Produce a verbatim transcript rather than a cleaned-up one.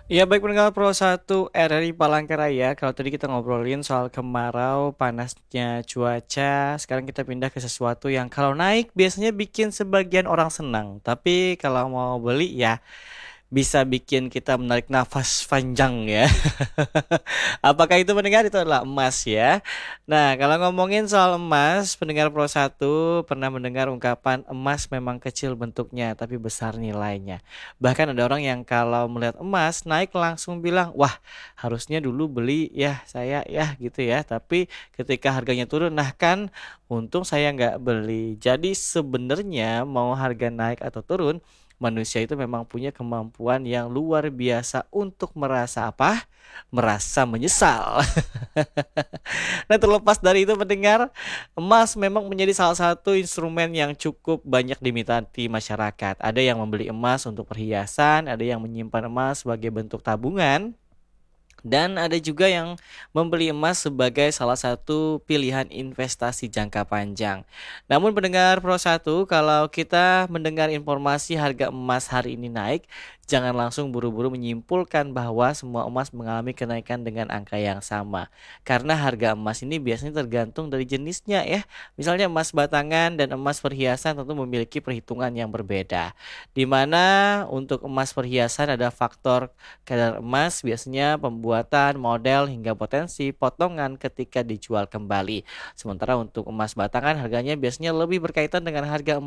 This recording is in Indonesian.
Ya baik pendengar Pro satu R R I Palangkaraya, kalau tadi kita ngobrolin soal kemarau, panasnya cuaca, sekarang kita pindah ke sesuatu yang kalau naik biasanya bikin sebagian orang senang, tapi kalau mau beli ya bisa bikin kita menarik nafas panjang ya. Apakah itu pendengar? Itu adalah emas ya. Nah, kalau ngomongin soal emas, pendengar Pro satu pernah mendengar ungkapan emas memang kecil bentuknya tapi besar nilainya. Bahkan ada orang yang kalau melihat emas naik langsung bilang, "Wah, harusnya dulu beli ya saya ya," gitu ya. Tapi ketika harganya turun, nah kan untung saya nggak beli. Jadi sebenarnya mau harga naik atau turun, manusia itu memang punya kemampuan yang luar biasa untuk merasa apa? Merasa menyesal. Nah, terlepas dari itu pendengar, emas memang menjadi salah satu instrumen yang cukup banyak diminati masyarakat. Ada yang membeli emas untuk perhiasan, ada yang menyimpan emas sebagai bentuk tabungan, dan ada juga yang membeli emas sebagai salah satu pilihan investasi jangka panjang. Namun pendengar Pro satu, kalau kita mendengar informasi harga emas hari ini naik, jangan langsung buru-buru menyimpulkan bahwa semua emas mengalami kenaikan dengan angka yang sama. Karena harga emas ini biasanya tergantung dari jenisnya ya. Misalnya emas batangan dan emas perhiasan tentu memiliki perhitungan yang berbeda. Di mana untuk emas perhiasan ada faktor kadar emas, biasanya pembuatan, model, hingga potensi potongan ketika dijual kembali. Sementara untuk emas batangan harganya biasanya lebih berkaitan dengan harga emas